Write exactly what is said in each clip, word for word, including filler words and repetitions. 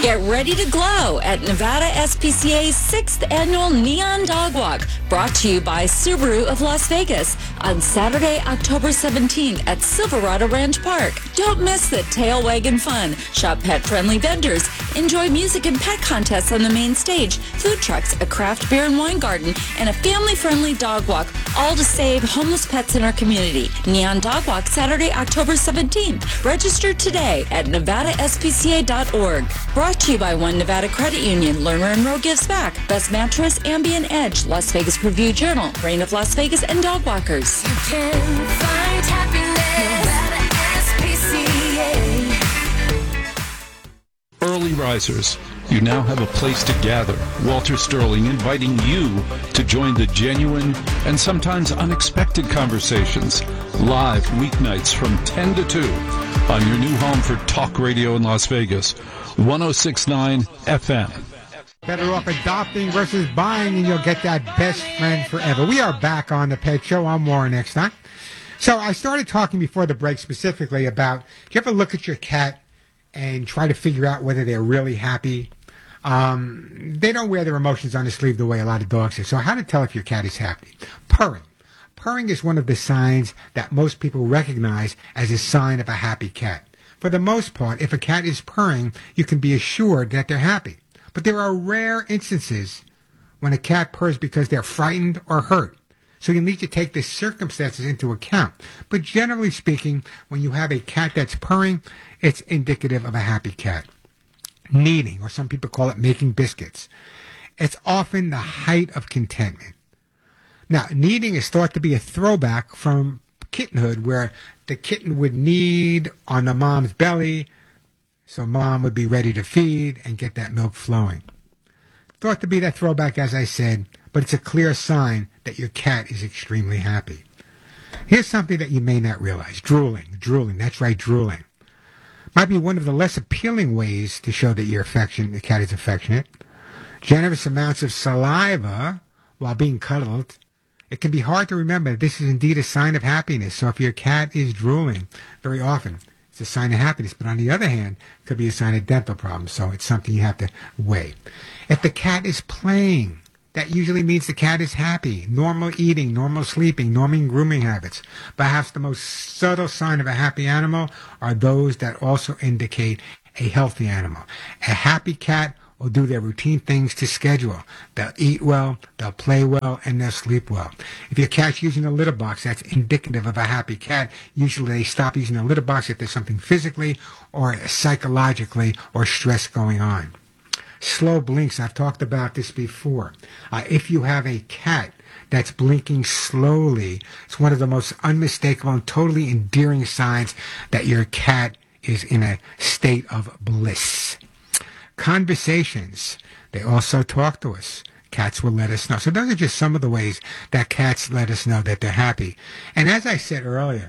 Get ready to glow at Nevada S P C A's sixth Annual Neon Dog Walk, brought to you by Subaru of Las Vegas on Saturday, October seventeenth at Silverado Ranch Park. Don't miss the tail wagging fun. Shop pet-friendly vendors. Enjoy music and pet contests on the main stage, food trucks, a craft beer and wine garden, and a family-friendly dog walk, all to save homeless pets in our community. Neon Dog Walk, Saturday, October seventeenth. Register today at nevada s p c a dot org. Brought to you by One Nevada Credit Union. Learn, Earn, Row gives back. Best Mattress, Ambient Edge, Las Vegas Review Journal, Reign of Las Vegas, and Dog Walkers. You can find happiness, Nevada S P C A. Early risers, you now have a place to gather. Walter Sterling inviting you to join the genuine and sometimes unexpected conversations live weeknights from ten to two on your new home for talk radio in Las Vegas, one oh six point nine F M. Better off adopting versus buying, and you'll get that best friend forever. We are back on the Pet Show. I'm Warren Eckstein. So I started talking before the break specifically about, do you ever look at your cat and try to figure out whether they're really happy? Um, they don't wear their emotions on the sleeve the way a lot of dogs do. So how to tell if your cat is happy? Purring. Purring is one of the signs that most people recognize as a sign of a happy cat. For the most part, if a cat is purring, you can be assured that they're happy. But there are rare instances when a cat purrs because they're frightened or hurt. So you need to take the circumstances into account. But generally speaking, when you have a cat that's purring, it's indicative of a happy cat. Kneading, or some people call it making biscuits. It's often the height of contentment. Now, kneading is thought to be a throwback from kittenhood, where the kitten would knead on the mom's belly, so mom would be ready to feed and get that milk flowing. Thought to be that throwback, as I said, but it's a clear sign that your cat is extremely happy. Here's something that you may not realize. Drooling. Drooling. That's right, drooling. Might be one of the less appealing ways to show that your affection, the cat is affectionate. Generous amounts of saliva while being cuddled. It can be hard to remember that this is indeed a sign of happiness. So if your cat is drooling very often, it's a sign of happiness. But on the other hand, it could be a sign of dental problems. So it's something you have to weigh. If the cat is playing, that usually means the cat is happy. Normal eating, normal sleeping, normal grooming habits. Perhaps the most subtle sign of a happy animal are those that also indicate a healthy animal. A happy cat will do their routine things to schedule. They'll eat well, they'll play well, and they'll sleep well. If your cat's using a litter box, that's indicative of a happy cat. Usually they stop using a litter box if there's something physically or psychologically or stress going on. Slow blinks, I've talked about this before. Uh, if you have a cat that's blinking slowly, it's one of the most unmistakable and totally endearing signs that your cat is in a state of bliss. Conversations, they also talk to us. Cats will let us know. So those are just some of the ways that cats let us know that they're happy. And as I said earlier,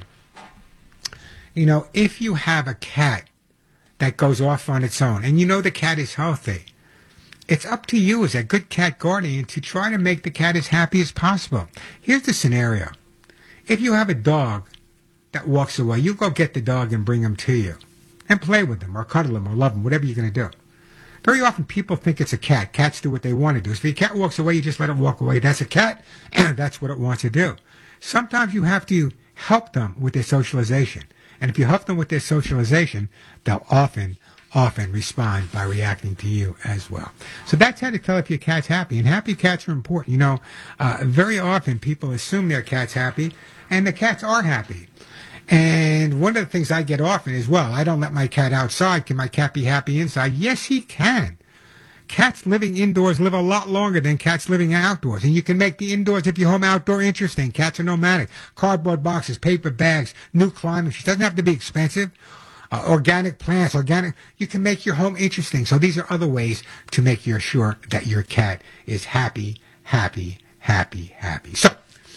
you know, if you have a cat that goes off on its own and you know the cat is healthy, it's up to you as a good cat guardian to try to make the cat as happy as possible. Here's the scenario. If you have a dog that walks away, you go get the dog and bring him to you and play with him or cuddle him or love him, whatever you're going to do. Very often people think it's a cat. Cats do what they want to do. So if your cat walks away, you just let it walk away. That's a cat, and that's what it wants to do. Sometimes you have to help them with their socialization. And if you help them with their socialization, they'll often, often respond by reacting to you as well. So that's how to tell if your cat's happy. And happy cats are important. You know, uh, very often people assume their cat's happy, and the cats are happy. And one of the things I get often is, well, I don't let my cat outside. Can my cat be happy inside? Yes, he can. Cats living indoors live a lot longer than cats living outdoors. And you can make the indoors if your home outdoor interesting. Cats are nomadic. Cardboard boxes, paper bags, new climbing. It doesn't have to be expensive. Uh, organic plants, organic. You can make your home interesting. So these are other ways to make you sure that your cat is happy, happy, happy, happy. So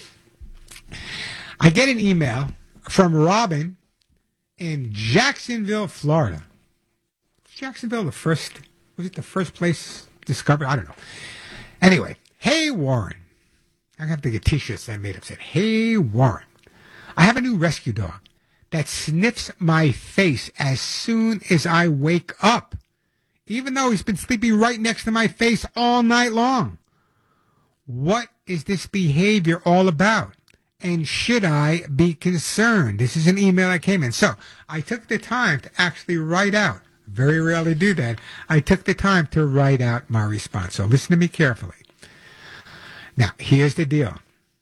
I get an email from Robin in Jacksonville, Florida. Jacksonville, the first, was it the first place discovered? I don't know. Anyway, hey, Warren. I have to get t-shirts that I made up said, hey, Warren. I have a new rescue dog that sniffs my face as soon as I wake up. even though he's been sleeping right next to my face all night long. What is this behavior all about? And should I be concerned? This is an email that came in. So I took the time to actually write out, very rarely do that, I took the time to write out my response. So listen to me carefully. Now, here's the deal.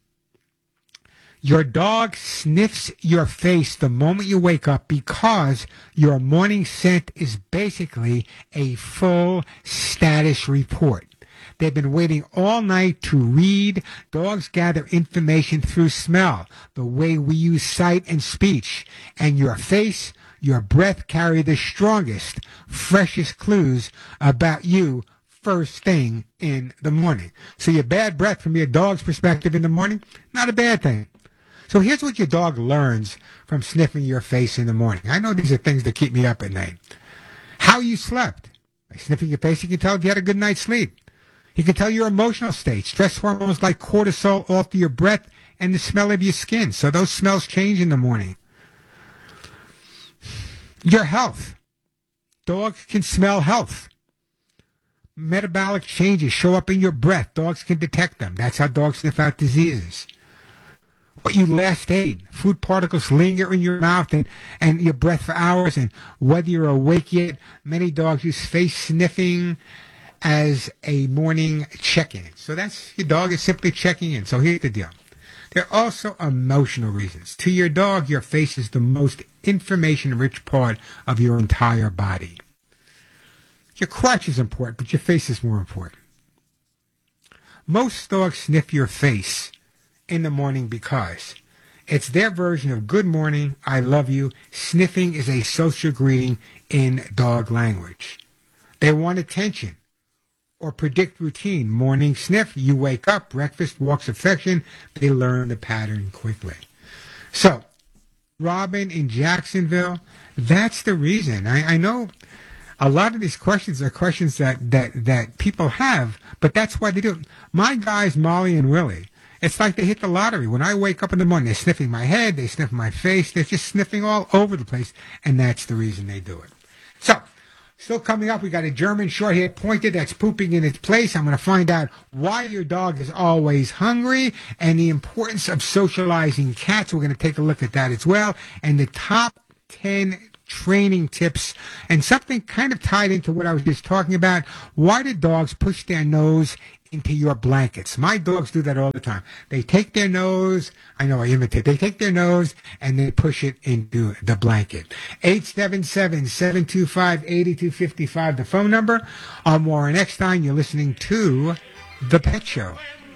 Your dog sniffs your face the moment you wake up because your morning scent is basically a full status report. They've been waiting all night to read. Dogs gather information through smell, the way we use sight and speech. And your face, your breath carry the strongest, freshest clues about you first thing in the morning. So your bad breath from your dog's perspective in the morning, not a bad thing. So here's what your dog learns from sniffing your face in the morning. I know these are things that keep me up at night. How you slept. By sniffing your face, you can tell if you had a good night's sleep. You can tell your emotional state. Stress hormones like cortisol alter your breath and the smell of your skin. So those smells change in the morning. Your health. Dogs can smell health. Metabolic changes show up in your breath. Dogs can detect them. That's how dogs sniff out diseases. What you last ate. Food particles linger in your mouth and, and your breath for hours. And whether you're awake yet, many dogs use face sniffing as a morning check-in. So that's, your dog is simply checking in. So here's the deal. There are also emotional reasons. To your dog, your face is the most information-rich part of your entire body. Your crotch is important, but your face is more important. Most dogs sniff your face in the morning because it's their version of good morning, I love you. Sniffing is a social greeting in dog language. They want attention or predict routine. Morning sniff, you wake up, breakfast, walks affection. They learn the pattern quickly. So, Robin in Jacksonville, that's the reason. I, I know a lot of these questions are questions that, that, that people have, but that's why they do it. My guys, Molly and Willie, it's like they hit the lottery. When I wake up in the morning, they're sniffing my head, they sniff my face, they're just sniffing all over the place, and that's the reason they do it. So, still coming up, we got a German short-haired pointer that's pooping in its place. I'm going to find out why your dog is always hungry and the importance of socializing cats. We're going to take a look at that as well. And the top ten training tips and something kind of tied into what I was just talking about. Why do dogs push their nose into your blankets? My dogs do that all the time. They take their nose, I know I imitate, they take their nose and they push it into the blanket. eight seven seven, seven two five, eight two five five, the phone number. I'm Warren Eckstein. You're listening to The Pet Show.